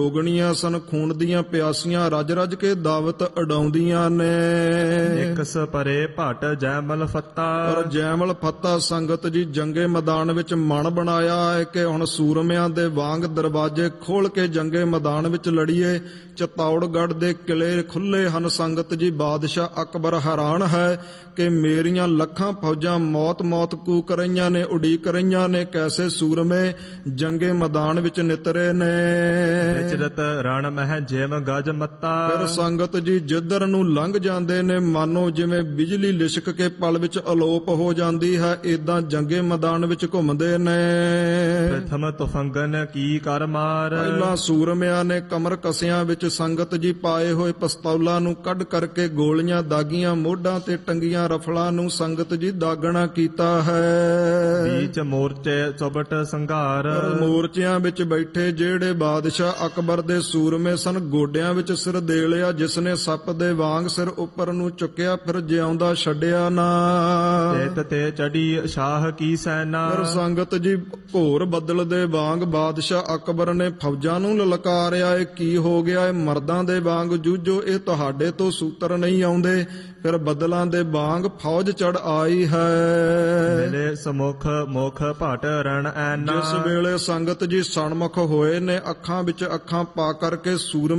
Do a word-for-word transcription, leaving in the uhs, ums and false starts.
ਜੋਗਣੀਆਂ ਸਨ ਖੂਨ ਦੀਆਂ ਪਿਆਸੀਆਂ, ਰਜ ਰਜ ਕੇ ਦਾਵਤ ਉਡਾਉਂਦੀਆਂ ਨੇ। ਇਕਸ ਪਰੇ ਭਟ ਜੈਮਲ ਫੱਤਾ, ਪਰ ਜੈਮਲ ਫੱਤਾ ਸੰਗਤ ਜੀ ਜੰਗੇ ਮੈਦਾਨ ਵਿੱਚ ਮਨ ਬਣਾਇਆ ਹੈ ਕਿ ਹੁਣ ਸੂਰਮਿਆਂ ਦੇ ਵਾਂਗ ਦਰਵਾਜ਼ੇ ਖੋਲ ਕੇ ਜੰਗੇ ਮੈਦਾਨ ਵਿੱਚ ਲੜੀਏ। ਚਤੌੜਗੜ੍ਹ ਦੇ ਕਿਲੇ ਖੁੱਲੇ ਹਨ ਸੰਗਤ ਜੀ। ਬਾਦਸ਼ਾਹ ਅਕਬਰ ਹੈਰਾਨ ਹੈ ਕਿ ਮੇਰੀਆਂ ਲੱਖਾਂ ਫੌਜਾਂ ਮੌਤ ਮੌਤ ਕੂਕ ਰਹੀਆਂ ਨੇ, ਉਡੀਕ ਰਹੀਆਂ ਨੇ, ਕੈਸੇ ਸੂਰਮੇ ਜੰਗੇ ਮੈਦਾਨ ਵਿੱਚ ਨਿਤਰੇ ਨੇ। ਵਿਚਰਤ ਰਣ ਮਹਿ ਜਿਮ ਗਜ ਮੱਤਾ, ਫਿਰ ਸੰਗਤ ਜੀ ਜਿੱਧਰ ਨੂੰ ਲੰਘ ਜਾਂਦੇ ਨੇ ਮਾਨੋ ਜਿਵੇਂ ਬਿਜਲੀ ਲਿਸ਼ਕ ਕੇ ਪਲ ਵਿੱਚ ਅਲੋਪ ਹੋ ਜਾਂਦੀ ਹੈ, ਏਦਾਂ ਜੰਗੇ ਮੈਦਾਨ ਵਿੱਚ ਘੁੰਮਦੇ ਨੇ। ਪ੍ਰਥਮ ਤੁਫੰਗਨ ਕੀ ਕਰ ਮਾਰ, ਪਹਿਲਾਂ ਸੂਰਮਿਆਂ ਨੇ ਕਮਰ ਕਸਿਆਂ ਵਿੱਚ ਸੰਗਤ ਜੀ ਪਾਏ ਹੋਏ ਪਿਸਤੌਲਾਂ ਨੂੰ ਕੱਢ ਕਰਕੇ ਗੋਲੀਆਂ ਦਾਗੀਆਂ, ਮੋਢਾਂ ਤੇ ਟੰਗੀਆਂ ਰਫਲਾਂ ਨੂੰ ਸੰਗਤ ਜੀ ਦਾਗਣਾ ਕੀਤਾ ਹੈ। ਬੀਚ ਮੋਰਚੇ ਚੁਬਟ ਸੰਘਾਰ, ਮੋਰਚਿਆਂ ਵਿੱਚ ਬੈਠੇ ਜਿਹੜੇ ਬਾਦਸ਼ਾਹ ਅਕਬਰ ਦੇ ਸੂਰਮੇ ਸਨ, ਗੋਡਿਆਂ ਵਿੱਚ ਸਿਰ ਦੇ ਲਿਆ, ਜਿਸਨੇ ਸੱਪ ਦੇ ਵਾਂਗ ਸਿਰ ਉੱਪਰ ਨੂੰ ਚੁੱਕਿਆ ਫਿਰ ਜਿਉਂਦਾ ਛੱਡਿਆ ਨਾ। ਤੇਤ ਤੇ ਚੜੀ ਸ਼ਾਹ ਕੀ ਸੈਨਾ, ਫਿਰ ਸੰਗਤ ਜੀ ਘੋਰ ਬੱਦਲ ਦੇ ਵਾਂਗ ਬਾਦਸ਼ਾਹ ਅਕਬਰ ਨੇ ਫੌਜਾਂ ਨੂੰ ਲਲਕਾਰਿਆ। ਇਹ ਕੀ ਹੋ ਗਿਆ? ਇਹ ਮਰਦਾਂ ਦੇ ਵਾਂਗ ਜੂਝੋ, ਇਹ ਤੁਹਾਡੇ ਤੋਂ ਸੂਤਰ ਨਹੀਂ ਆਉਂਦੇ। ਫਿਰ ਬੱਦਲਾਂ ਦੇ ਵਾਂਗ ਫੌਜ ਚੜ ਆਈ ਹੈ। ਮਿਲੇ ਸਮੁਖ ਮੁਖ ਭਟ ਰਣ ਐਨਾ, ਜਿਸ ਵੇਲੇ ਸੰਗਤ ਜੀ ਸਨਮੁਖ ਹੋਏ ਨੇ, ਅੱਖਾਂ ਵਿੱਚ ਅੱਖਾਂ ਪਾ ਕਰਕੇ ਸੂਰਮੇ